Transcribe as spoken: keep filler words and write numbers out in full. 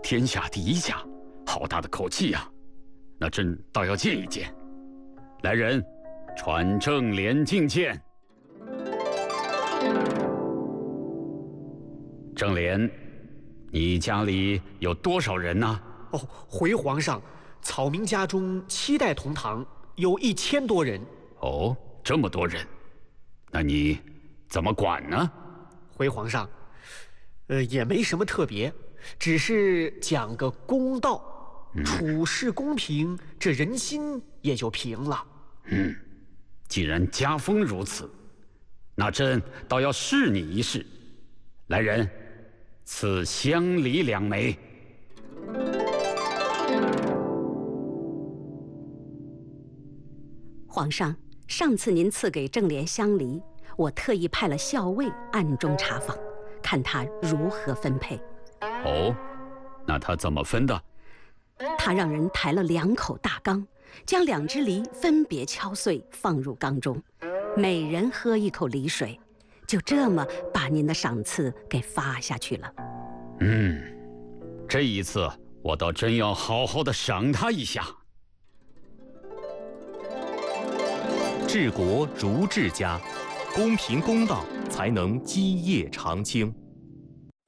天下第一家，好大的口气呀！那朕倒要见一见。来人，传正廉觐见。正廉，你家里有多少人呢？ 哦，回皇上，草民家中七代同堂，有一千多人。 哦，这么多人，那你怎么管呢？ 回皇上，呃，也没什么特别，只是讲个公道，嗯、处事公平，这人心也就平了。 嗯，既然家风如此，那朕倒要试你一试。来人，赐香梨两枚。 皇上，上次您赐给正廉香梨，我特意派了校尉暗中查访，看他如何分配。 哦，那他怎么分的？ 他让人抬了两口大缸，将两只梨分别敲碎，放入缸中，每人喝一口梨水，就这么把您的赏赐给发下去了。 嗯，这一次我倒真要好好的赏他一下。 治国如治家，公平公道，才能基业长青。